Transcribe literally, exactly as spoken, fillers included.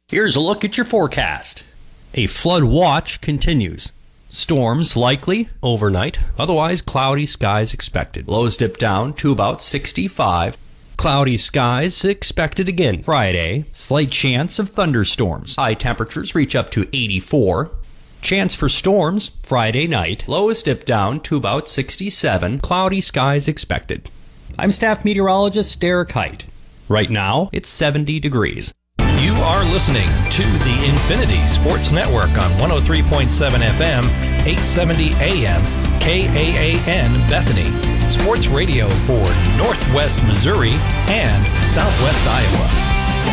Here's a look at your forecast. A flood watch continues. Storms likely overnight, otherwise cloudy skies expected. Lows dip down to about sixty-five. Cloudy skies expected again Friday. Slight chance of thunderstorms. High temperatures reach up to eighty-four. Chance for storms Friday night. Lows dip down to about sixty-seven. Cloudy skies expected. I'm staff meteorologist Derek Height. Right now, it's seventy degrees. You are listening to the Infinity Sports Network on one oh three point seven F M, eight seventy A M, K A A N Bethany. Sports radio for Northwest Missouri and Southwest Iowa.